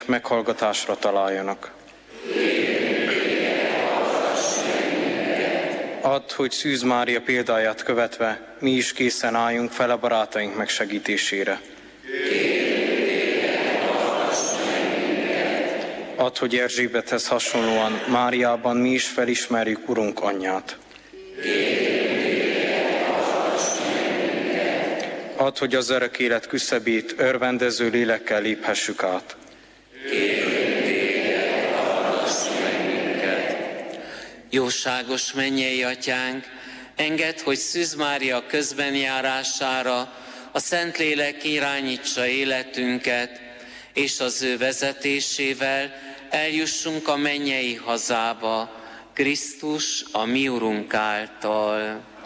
meghallgatásra találjanak. Add, hogy Szűz Mária példáját követve mi is készen álljunk fel a barátaink megsegítésére. Add, hogy Erzsébethez hasonlóan Máriában mi is felismerjük Urunk anyját. Add, hogy az örök élet küszöbét örvendező lélekkel léphessük át. Jóságos mennyei Atyánk, engedd, hogy Szűz Mária közbenjárására a Szentlélek irányítsa életünket, és az ő vezetésével eljussunk a mennyei hazába, Krisztus, a mi Urunk által.